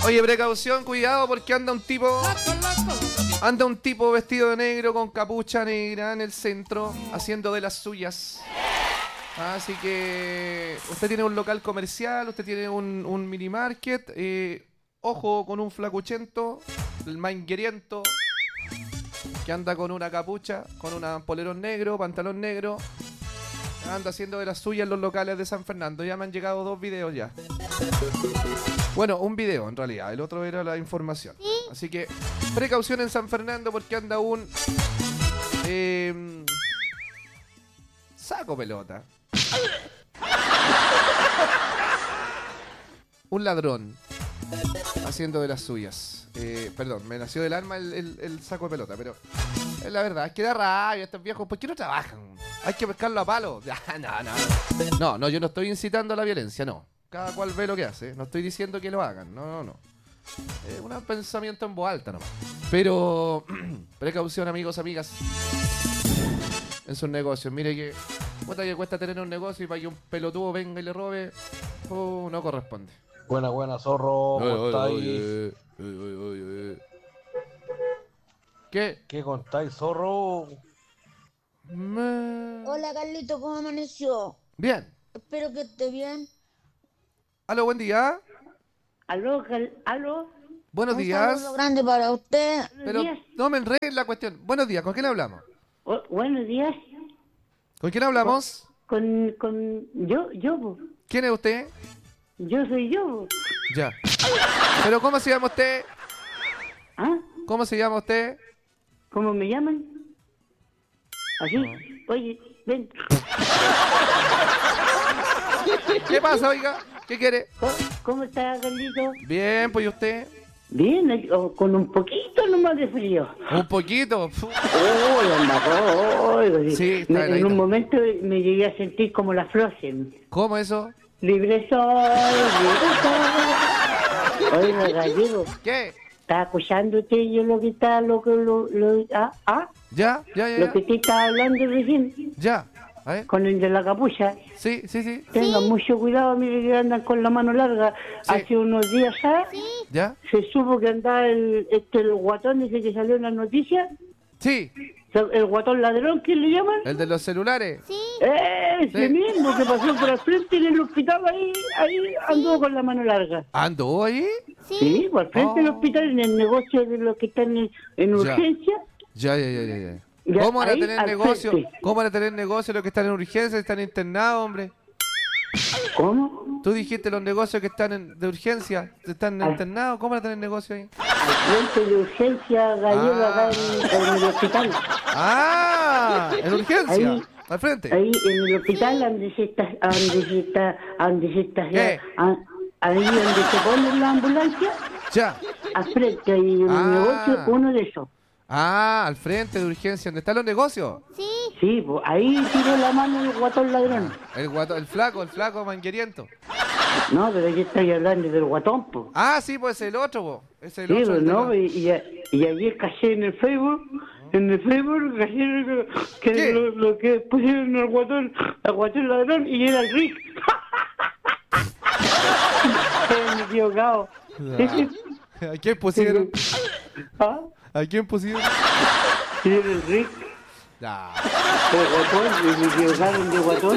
Oye, precaución, cuidado, porque anda un tipo vestido de negro con capucha negra en el centro, haciendo de las suyas. Así que usted tiene un local comercial, usted tiene un mini market, ojo con un flacuchento, el mangueriento, que anda con una capucha, con un polerón negro, pantalón negro, anda haciendo de las suyas en los locales de San Fernando. Ya me han llegado 2 videos ya. Bueno, un video en realidad, el otro era la información. Así que precaución en San Fernando porque anda un saco pelota. Un ladrón haciendo de las suyas. Perdón, me nació del alma el saco de pelota, pero la verdad es que da rabia estos viejos. ¿Por qué no trabajan? Hay que pescarlo a palo. No, yo no estoy incitando a la violencia, no. Cada cual ve lo que hace. No estoy diciendo que lo hagan. No. Es un pensamiento en voz alta nomás. Pero precaución, amigos, amigas, en sus negocios. Mire que cuesta tener un negocio y para que un pelotudo venga y le robe, no corresponde. Buena, zorro. ¿Cómo estáis? ¿Qué contáis, zorro? Hola, Carlito, ¿cómo amaneció? Bien. Espero que esté bien. Aló, buen día. Aló. Buenos Un días. saludo grande para usted. Pero no me enredes en la cuestión. Buenos días, ¿con quién hablamos? Buenos días. ¿Con quién hablamos? Con yo. ¿Quién es usted? Yo soy yo. Ya. ¿Pero cómo se llama usted? ¿Ah? ¿Cómo se llama usted? ¿Cómo me llaman? ¿Así? Oye, ven. ¿Qué pasa, oiga? ¿Qué quiere? ¿Cómo está, Carlito? Bien, pues, ¿y usted? Bien, con un poquito nomás de frío. Un poquito. Sí, en un momento me llegué a sentir como la Frozen. ¿Cómo eso? Libre soy. Oiga, gallego. ¿Qué? ¿Estás escuchando usted yo lo que está, Ya. Lo que te estaba hablando recién. Ya. A ver. Con el de la capucha. Sí. Tengan mucho cuidado, mire que andan con la mano larga. Sí. Hace unos días ya, ¿Ya? se supo que andaba el guatón ese que salió en las noticias. Sí. El guatón ladrón, ¿qué le llaman? ¿El de los celulares? Sí. Ese mismo que pasó por el frente en el hospital, ahí anduvo con la mano larga. ¿Andó ahí? Sí, por el frente del hospital, en el negocio de los que están en urgencia. Ya. Ya, ¿Cómo van a ahí tener al negocio? frente. ¿Cómo van a tener negocio los que están en urgencia, están internados, hombre? ¿Cómo? Tú dijiste los negocios que están de urgencia, están internados, ¿cómo van a tener negocio ahí? Al frente de urgencia gallega acá en el hospital. En urgencia, Ahí, al frente. Ahí en el hospital donde se está, ¿Qué? ahí donde se pone la ambulancia, Ya. al frente hay un negocio, uno de esos. Al frente de urgencia, ¿dónde están los negocios? Sí, pues ahí tiró la mano el guatón ladrón. El flaco mangueriento. No, pero yo estoy hablando del guatón, pues. Sí, pues el otro, po. Es el Sí, otro. pues el de no, los- y ayer caché en el Facebook, caché que ¿Qué? lo que pusieron al guatón ladrón y era el Rick. Me he equivocado. ¿A quién pusieron? ¿Ah? ¿A quién pusieron? Sí, era el Rick. Nah. El guatón, me equivocaron de guatón.